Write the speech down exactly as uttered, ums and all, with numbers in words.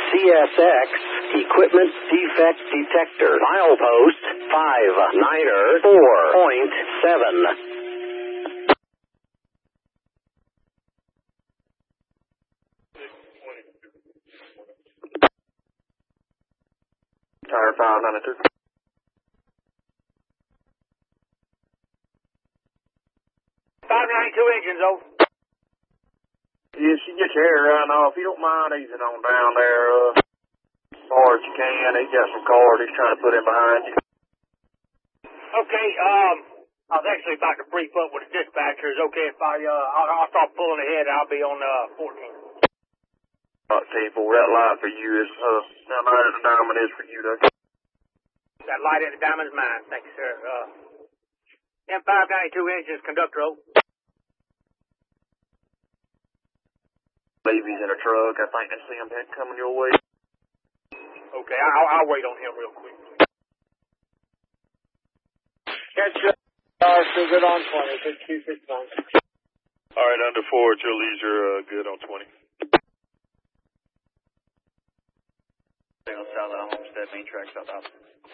C S X Equipment Defect Detector. Milepost five niner four point seven. Tire five ninety-two. five ninety-two engines, over. Yes, you get your hair right now. If you don't mind easing on down there, uh, as far as you can. He's got some cars he's trying to put in behind you. Okay, um, I was actually about to brief up with the dispatcher. Is okay if I, uh, I'll, I'll start pulling ahead. I'll be on, uh, fourteen. Uh, people, that light for you is, uh, that light at the diamond is for you, though. That light at the diamond's mine. Thank you, sir. Uh, M five ninety-two engines, conductor, over. Levy's in a truck. I think I see him coming your way. Okay, I'll, I'll wait on him real quick. Catch you. Uh, still good on twenty. Good two fifty-nine. All right, under four at your leisure, uh, good on twenty. Stay on south of Homestead, main track south out.